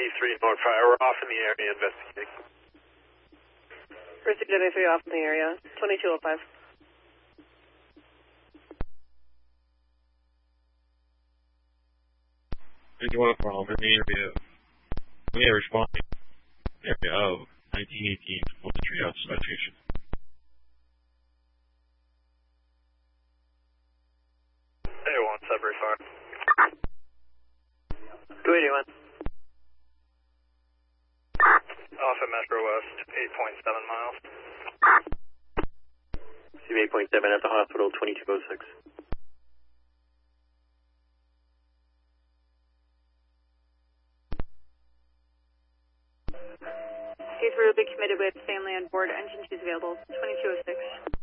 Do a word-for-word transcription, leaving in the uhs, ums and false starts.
three North Fire, we're off in the area investigating. Pursuit W three off in the area, twenty-two oh five. twenty-one from in the area. We are responding area of nineteen eighteen on the Treehouse citation. Hey, one, Sudbury Farm. two eighty-one. Off at Metro West, eight point seven miles. See eight point seven at the hospital, twenty-two oh six. Case will be committed with family on board. Engine two is available, twenty-two oh six.